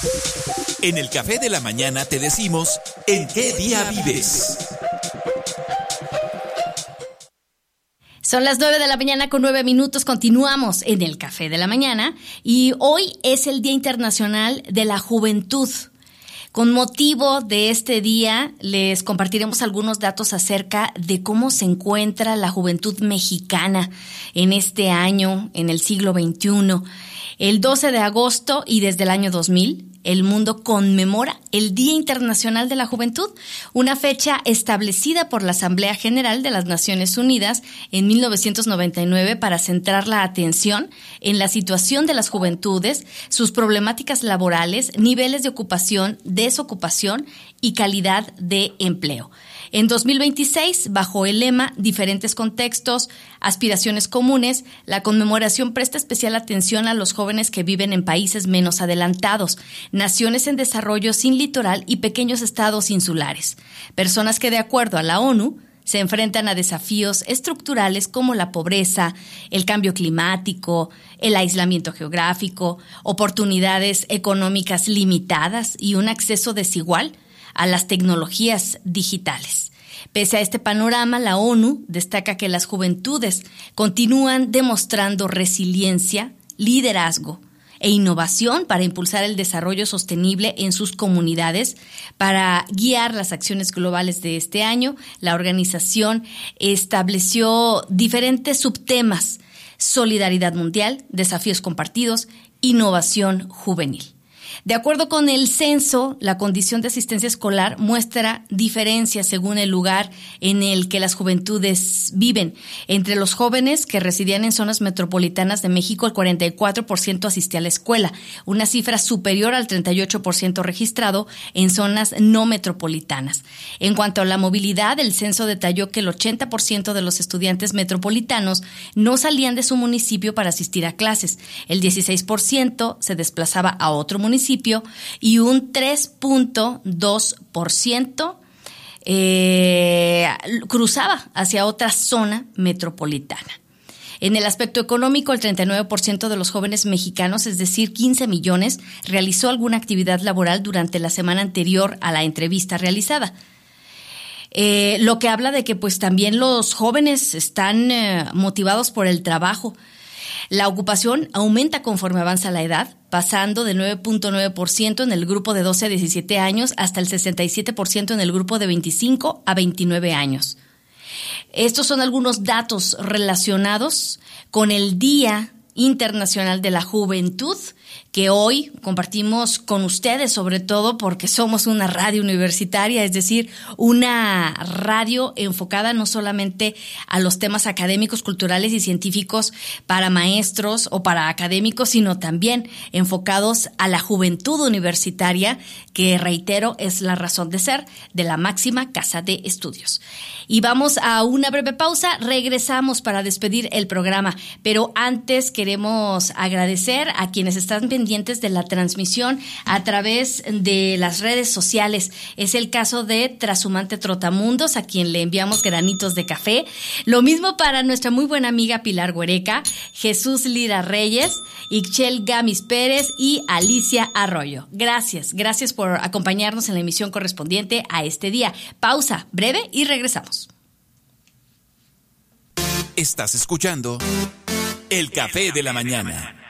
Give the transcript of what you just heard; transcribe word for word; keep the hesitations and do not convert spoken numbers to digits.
En el Café de la Mañana te decimos ¿en qué día vives? Son las nueve de la mañana con nueve minutos, continuamos en el Café de la Mañana y hoy es el Día Internacional de la Juventud. Con motivo de este día, les compartiremos algunos datos acerca de cómo se encuentra la juventud mexicana en este año, en el siglo veintiuno. El doce de agosto y desde el año dos mil, el mundo conmemora el Día Internacional de la Juventud, una fecha establecida por la Asamblea General de las Naciones Unidas en mil novecientos noventa y nueve para centrar la atención en la situación de las juventudes, sus problemáticas laborales, niveles de ocupación, desocupación y calidad de empleo. En dos mil veintiséis, bajo el lema Diferentes contextos, aspiraciones comunes, la conmemoración presta especial atención a los jóvenes que viven en países menos adelantados, naciones en desarrollo sin litoral y pequeños estados insulares, personas que de acuerdo a la ONU se enfrentan a desafíos estructurales como la pobreza, el cambio climático, el aislamiento geográfico, oportunidades económicas limitadas y un acceso desigual a las tecnologías digitales. Pese a este panorama, la ONU destaca que las juventudes continúan demostrando resiliencia, liderazgo e innovación para impulsar el desarrollo sostenible en sus comunidades. Para guiar las acciones globales de este año, la organización estableció diferentes subtemas: solidaridad mundial, desafíos compartidos, innovación juvenil. De acuerdo con el censo, la condición de asistencia escolar muestra diferencias según el lugar en el que las juventudes viven. Entre los jóvenes que residían en zonas metropolitanas de México, el cuarenta y cuatro por ciento asistía a la escuela, una cifra superior al treinta y ocho por ciento registrado en zonas no metropolitanas. En cuanto a la movilidad, el censo detalló que el ochenta por ciento de los estudiantes metropolitanos no salían de su municipio para asistir a clases, el dieciséis por ciento se desplazaba a otro municipio y un tres punto dos por ciento eh, cruzaba hacia otra zona metropolitana. En el aspecto económico, el treinta y nueve por ciento de los jóvenes mexicanos, es decir, quince millones, realizó alguna actividad laboral durante la semana anterior a la entrevista realizada. Eh, lo que habla de que pues también los jóvenes están eh, motivados por el trabajo. La ocupación aumenta conforme avanza la edad, pasando de nueve punto nueve por ciento en el grupo de doce a diecisiete años hasta el sesenta y siete por ciento en el grupo de veinticinco a veintinueve años. Estos son algunos datos relacionados con el Día Internacional de la Juventud, que hoy compartimos con ustedes, sobre todo porque somos una radio universitaria, es decir, una radio enfocada no solamente a los temas académicos, culturales y científicos para maestros o para académicos, sino también enfocados a la juventud universitaria, que, reitero, es la razón de ser de la máxima casa de estudios. Y vamos a una breve pausa, regresamos para despedir el programa, pero antes queremos agradecer a quienes están pendientes de la transmisión a través de las redes sociales. Es el caso de Trashumante Trotamundos, a quien le enviamos granitos de café. Lo mismo para nuestra muy buena amiga Pilar Güereca, Jesús Lira Reyes, Ixchel Gamis Pérez y Alicia Arroyo. Gracias, gracias por acompañarnos en la emisión correspondiente a este día. Pausa breve y regresamos. Estás escuchando El Café de la Mañana.